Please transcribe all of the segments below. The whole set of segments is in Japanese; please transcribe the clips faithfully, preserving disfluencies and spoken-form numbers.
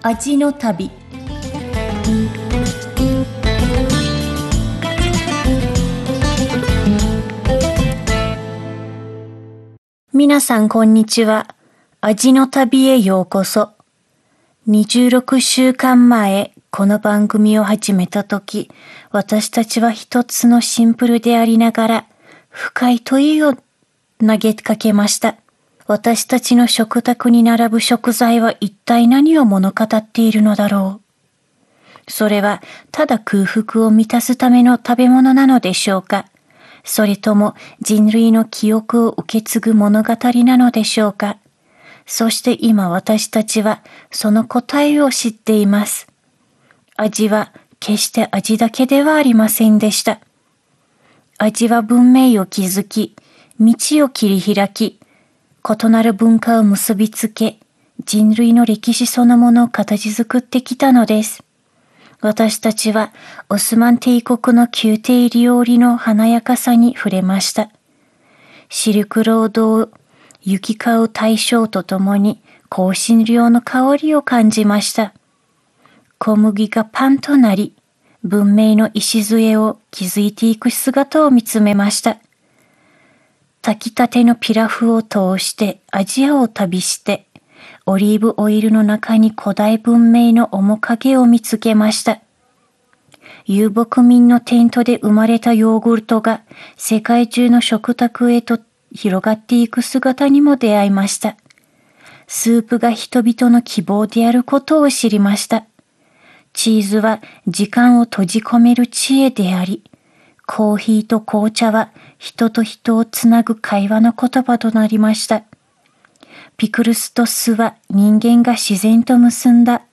味の旅。皆さんこんにちは。味の旅へようこそ。にじゅうろくしゅうかんまえ、この番組を始めたとき、私たちは一つのシンプルでありながら、深い問いを投げかけました。私たちの食卓に並ぶ食材は一体何を物語っているのだろう。それはただ空腹を満たすための食べ物なのでしょうか。それとも人類の記憶を受け継ぐ物語なのでしょうか。そして今私たちはその答えを知っています。味は決して味だけではありませんでした。味は文明を築き、道を切り開き、異なる文化を結びつけ、人類の歴史そのものを形作ってきたのです。私たちはオスマン帝国の宮廷料理の華やかさに触れました。シルクロードを行き交う大将とともに香辛料の香りを感じました。小麦がパンとなり、文明の礎を築いていく姿を見つめました。炊きたてのピラフを通してアジアを旅して、オリーブオイルの中に古代文明の面影を見つけました。遊牧民のテントで生まれたヨーグルトが世界中の食卓へと広がっていく姿にも出会いました。スープが人々の希望であることを知りました。チーズは時間を閉じ込める知恵であり、コーヒーと紅茶は人と人をつなぐ会話の言葉となりました。ピクルスと酢は人間が自然と結んだ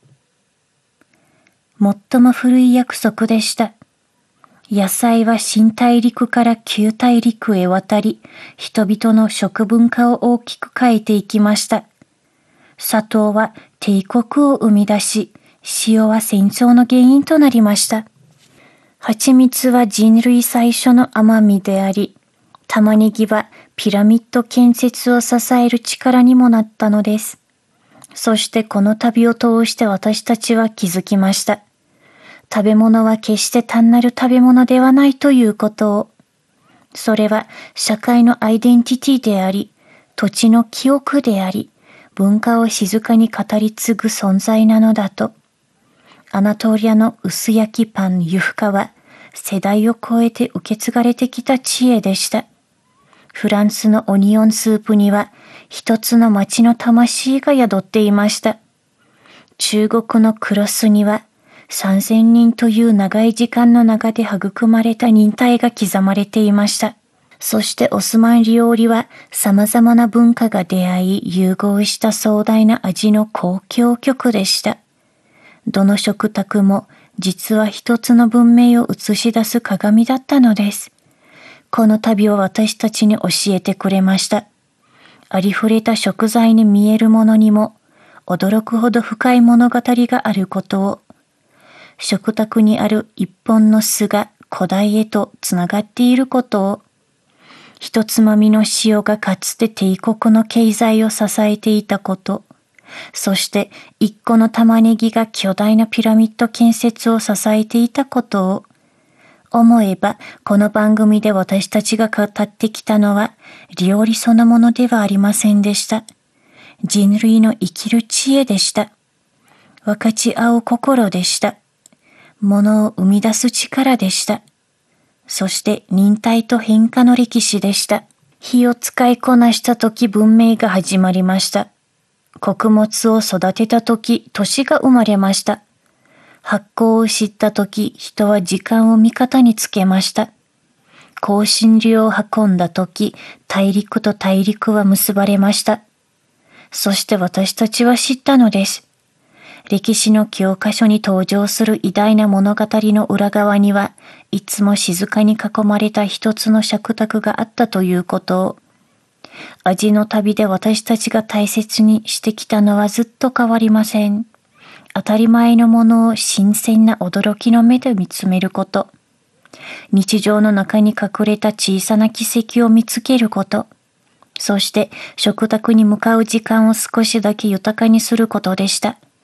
最も古い約束でした。野菜は新大陸から旧大陸へ渡り、人々の食文化を大きく変えていきました。砂糖は帝国を生み出し、塩は戦争の原因となりました。蜂蜜は人類最初の甘みであり、玉ねぎはピラミッド建設を支える力にもなったのです。そしてこの旅を通して私たちは気づきました。食べ物は決して単なる食べ物ではないということを。それは社会のアイデンティティであり、土地の記憶であり、文化を静かに語り継ぐ存在なのだと。アナトリアの薄焼きパンユフカは世代を超えて受け継がれてきた知恵でした。フランスのオニオンスープには一つの町の魂が宿っていました。中国のクロスにはさんぜんにんという長い時間の中で育まれた忍耐が刻まれていました。そしてオスマン料理は様々な文化が出会い融合した壮大な味の交響曲でした。どの食卓も実は一つの文明を映し出す鏡だったのです。この旅を私たちに教えてくれました。ありふれた食材に見えるものにも驚くほど深い物語があることを、食卓にある一本の酢が古代へとつながっていることを、一つまみの塩がかつて帝国の経済を支えていたこと、そして一個の玉ねぎが巨大なピラミッド建設を支えていたことを、思えばこの番組で私たちが語ってきたのは料理そのものではありませんでした。人類の生きる知恵でした。分かち合う心でした。ものを生み出す力でした。そして忍耐と変化の歴史でした。火を使いこなしたとき文明が始まりました。穀物を育てたとき都市が生まれました。発酵を知ったとき人は時間を味方につけました。香辛料を運んだとき大陸と大陸は結ばれました。そして私たちは知ったのです。歴史の教科書に登場する偉大な物語の裏側にはいつも静かに囲まれた一つの食卓があったということを。味の旅で私たちが大切にしてきたのはずっと変わりません。当たり前のものを新鮮な驚きの目で見つめること。日常の中に隠れた小さな奇跡を見つけること。そして食卓に向かう時間を少しだけ豊かにすることでした。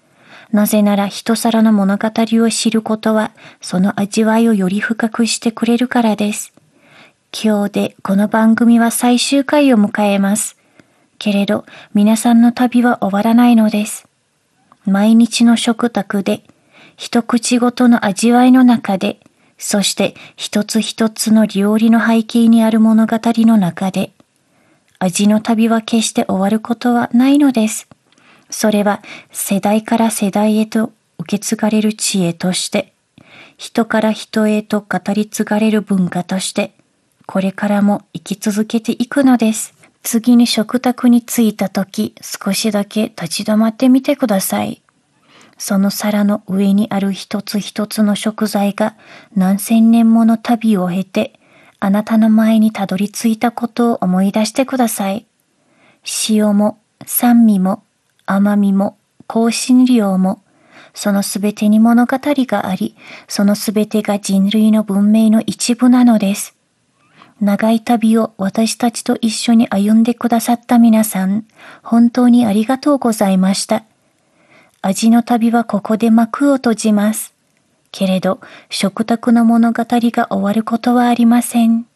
なぜなら一皿の物語を知ることは、その味わいをより深くしてくれるからです。今日でこの番組は最終回を迎えます。けれど、皆さんの旅は終わらないのです。毎日の食卓で、一口ごとの味わいの中で、そして一つ一つの料理の背景にある物語の中で、味の旅は決して終わることはないのです。それは世代から世代へと受け継がれる知恵として、人から人へと語り継がれる文化として、これからも生き続けていくのです。次に食卓に着いたとき、少しだけ立ち止まってみてください。その皿の上にある一つ一つの食材が何千年もの旅を経て、あなたの前にたどり着いたことを思い出してください。塩も酸味も甘みも香辛料も、そのすべてに物語があり、そのすべてが人類の文明の一部なのです。長い旅を私たちと一緒に歩んでくださった皆さん、本当にありがとうございました。味の旅はここで幕を閉じます。けれど、食卓の物語が終わることはありません。